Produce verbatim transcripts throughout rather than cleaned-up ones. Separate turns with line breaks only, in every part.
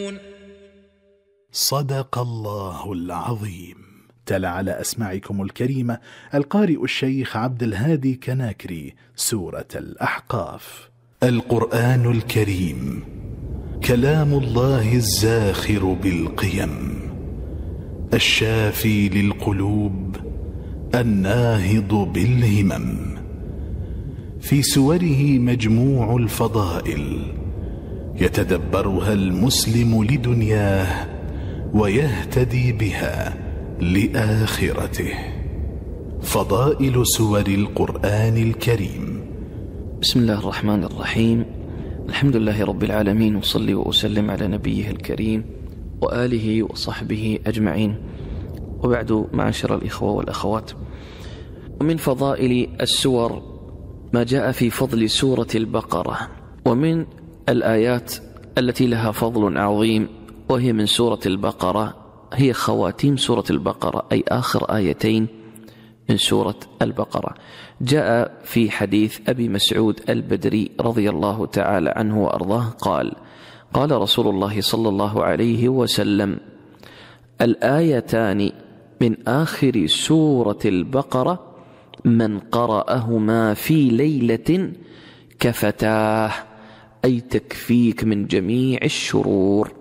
صدق الله العظيم. تلا على أسماعكم الكريمة القارئ الشيخ عبد الهادي كناكري سورة الأحقاف. القرآن الكريم كلام الله الزاخر بالقيم، الشافي للقلوب، الناهض بالهمم. في سوره مجموع الفضائل يتدبرها المسلم لدنياه ويهتدي بها لآخرته. فضائل سور القرآن الكريم.
بسم الله الرحمن الرحيم. الحمد لله رب العالمين، وصلي وأسلم على نبيه الكريم وآله وصحبه أجمعين، وبعد، معاشر الإخوة والأخوات، ومن فضائل السور ما جاء في فضل سورة البقرة. ومن الآيات التي لها فضل عظيم وهي من سورة البقرة هي خواتيم سورة البقرة، أي آخر آيتين من سورة البقرة. جاء في حديث أبي مسعود البدري رضي الله تعالى عنه وأرضاه قال: قال رسول الله صلى الله عليه وسلم: الآيتان من آخر سورة البقرة من قرأهما في ليلة كفتاه، أي تكفيك من جميع الشرور.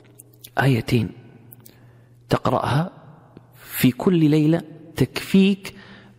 آيتين تقرأها في كل ليلة تكفيك